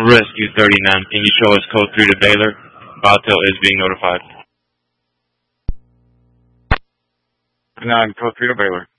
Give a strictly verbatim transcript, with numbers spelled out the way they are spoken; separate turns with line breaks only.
Rescue thirty-nine, can you show us code three to Baylor? Batel is being notified.
Nine, code three to Baylor.